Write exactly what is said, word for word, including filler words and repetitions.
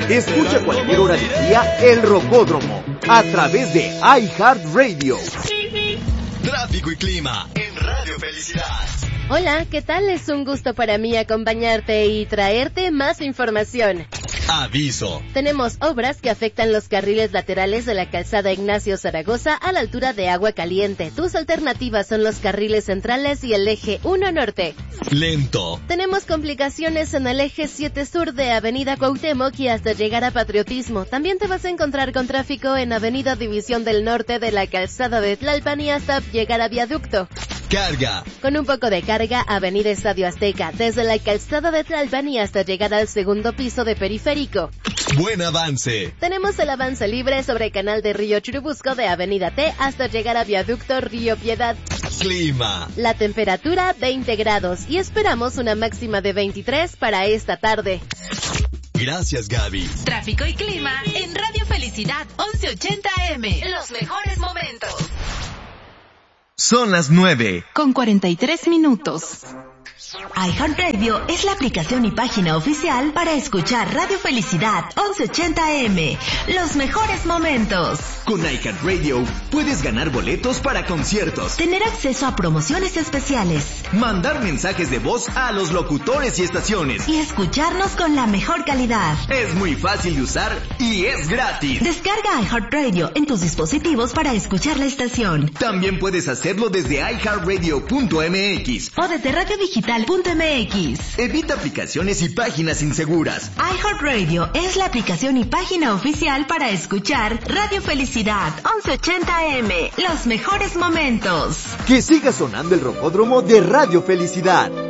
Escucha cualquier hora del día El Rocódromo a través de iHeartRadio. Tráfico y clima en Radio Felicidad. Hola, ¿qué tal? Es un gusto para mí acompañarte y traerte más información. Aviso. Tenemos obras que afectan los carriles laterales de la calzada Ignacio Zaragoza a la altura de Agua Caliente. Tus alternativas son los carriles centrales y el eje uno Norte. Lento. Tenemos complicaciones en el eje siete Sur de Avenida Cuauhtémoc y hasta llegar a Patriotismo. También te vas a encontrar con tráfico en Avenida División del Norte de la calzada de Tlalpan y hasta llegar a Viaducto. Carga. Con un poco de carga, Avenida Estadio Azteca, desde la calzada de Tlalpan y hasta llegar al segundo piso de Periférico. Buen avance. Tenemos el avance libre sobre Canal de Río Churubusco de Avenida T hasta llegar a Viaducto Río Piedad. Clima. La temperatura veinte grados y esperamos una máxima de veintitrés para esta tarde. Gracias, Gaby. Tráfico y clima en Radio Felicidad once ochenta A M. Los mejores momentos. Son las nueve. Con cuarenta y tres minutos. iHeartRadio es la aplicación y página oficial para escuchar Radio Felicidad once ochenta A M. Los mejores momentos. Con iHeartRadio puedes ganar boletos para conciertos, Tener acceso a promociones especiales mandar mensajes de voz a los locutores y estaciones. y escucharnos con la mejor calidad. Es muy fácil de usar y es gratis. Descarga iHeartRadio en tus dispositivos para escuchar la estación. También puedes hacerlo desde i heart radio punto m x. O desde radio digital punto m x. Evita aplicaciones y páginas inseguras. iHeartRadio es la aplicación y página oficial para escuchar Radio Felicidad once ochenta A M. Los mejores momentos. Que siga sonando el Rocódromo de Radio Felicidad.